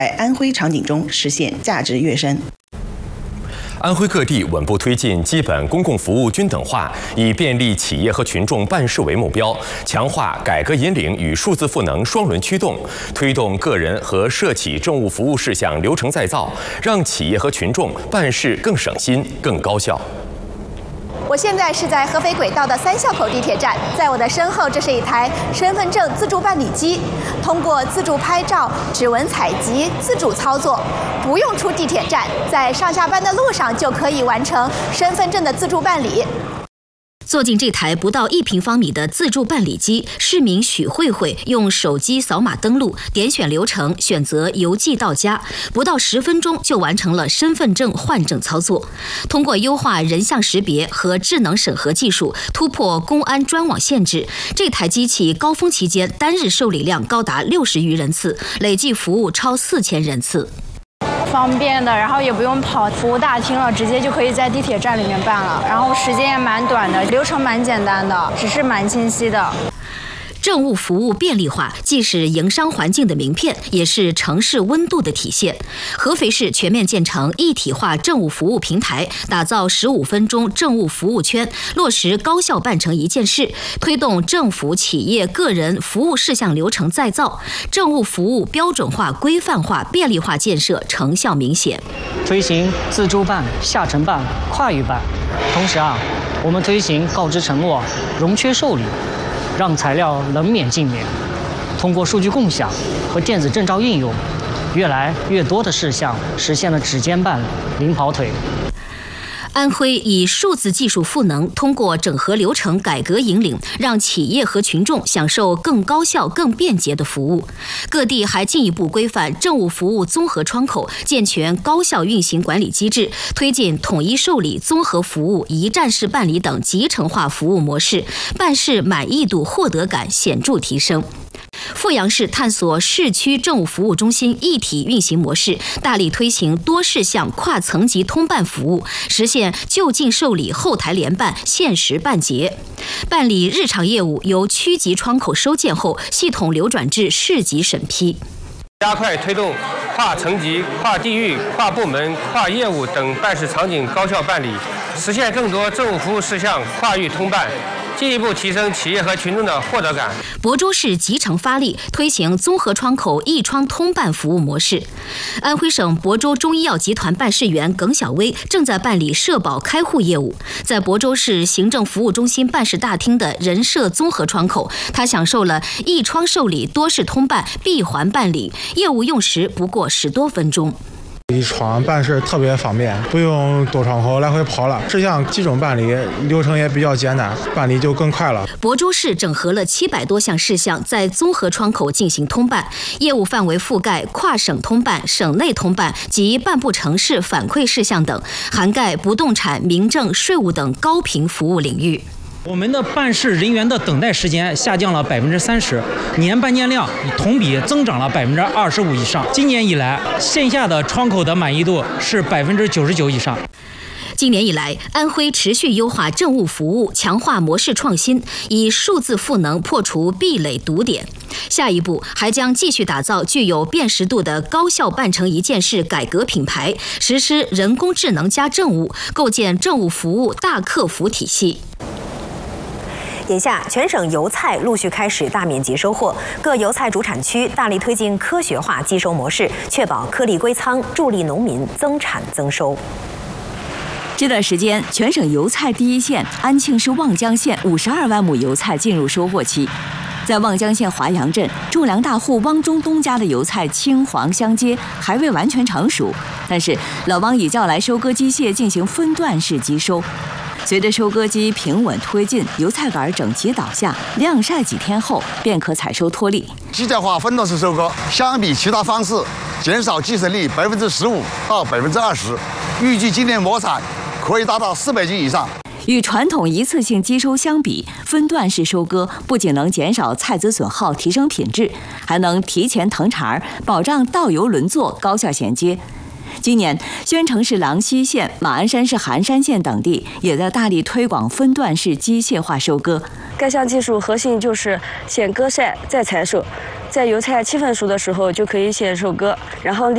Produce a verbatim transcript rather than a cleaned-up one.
在安徽场景中实现价值跃升。 安徽各地稳步推进基本公共服务均等化，以便利企业和群众办事为目标，强化改革引领与数字赋能双轮驱动，推动个人和社企政务服务事项流程再造，让企业和群众办事更省心、更高效。 我现在是在合肥轨道的三校口地铁站，在我的身后，这是一台身份证自助办理机，通过自助拍照、指纹采集、自主操作，不用出地铁站，在上下班的路上就可以完成身份证的自助办理。 坐进这台不到一平方米的自助办理机，市民许慧慧用手机扫码登录，点选流程，选择邮寄到家，不到十分钟就完成了身份证换证操作。通过优化人像识别和智能审核技术，突破公安专网限制，这台机器高峰期间单日受理量高达六十余人次，累计服务超四千人次。 方便的，然后也不用跑服务大厅了，直接就可以在地铁站里面办了，然后时间也蛮短的，流程蛮简单的，只是蛮清晰的。 政务服务便利化既是营商环境的名片，也是城市温度的体现。合肥市全面建成一体化政务服务平台，打造十五分钟政务服务圈，落实高效办成一件事，推动政府、企业、个人服务事项流程再造，政务服务标准化、规范化、便利化建设成效明显。 推行自助办、下沉办、跨域办，同时啊，我们推行告知承诺、融缺受理。 让材料能免尽免，通过数据共享和电子证照应用，越来越多的事项实现了指尖办、零跑腿。 安徽以数字技术赋能，通过整合流程改革引领，让企业和群众享受更高效、更便捷的服务。各地还进一步规范政务服务综合窗口，健全高效运行管理机制，推进统一受理、综合服务、一站式办理等集成化服务模式，办事满意度、获得感显著提升。 阜阳市探索市区政务服务中心一体运行模式，大力推行多事项跨层级通办服务，实现就近受理、后台联办、限时办结。办理日常业务由区级窗口收件后，系统流转至市级审批。 加快推动跨层级、跨地域、跨部门、跨业务等办事场景高效办理，实现更多政务服务事项跨域通办。 进一步提升企业和群众的获得感。 亳州市集成发力，推行综合窗口一窗通办服务模式。安徽省亳州中医药集团办事员耿小薇正在办理社保开户业务，在亳州市行政服务中心办事大厅的人社综合窗口，他享受了一窗受理、多事通办、闭环办理，业务用时不过十多分钟。 一窗办事特别方便，不用多窗口来回跑了。事项集中办理，流程也比较简单，办理就更快了。 亳州市整合了七百多项事项，在综合窗口进行通办，业务范围覆盖跨省通办、省内通办及办不成事反馈事项等，涵盖不动产、民政、税务等高频服务领域。 我们的办事人员的等待时间下降了百分之三十，年办件量同比增长了百分之二十五以上。今年以来，线下的窗口的满意度是百分之九十九以上。 今年以来，安徽持续优化政务服务，强化模式创新，以数字赋能破除壁垒堵点。下一步还将继续打造具有辨识度的高效办成一件事改革品牌，实施人工智能加政务，构建政务服务大客服体系。 眼下，全省油菜陆续开始大面积收获，各油菜主产区大力推进科学化机收模式，确保颗粒归仓，助力农民增产增收。 这段时间，全省油菜第一县安庆市望江县五十二万亩油菜进入收获期。在望江县华阳镇，种粮大户汪中东家的油菜青黄相接，还未完全成熟，但是老汪已叫来收割机械进行分段式机收。 随着收割机平稳推进，油菜杆整齐倒下，晾晒几天后便可采收脱粒。 机械化分段式收割，相比其他方式，减少计成率百分之十五到百分之二十，预计今年亩产可以达到四百斤以上。 与传统一次性机收相比，分段式收割不仅能减少菜籽损耗、提升品质，还能提前腾茬，保障稻油轮作高效衔接。 今年，宣城市郎溪县、马鞍山市寒山县等地也在大力推广分段式机械化收割。 该项技术核心就是先割晒再采收，在油菜七分熟的时候就可以先收割，然后利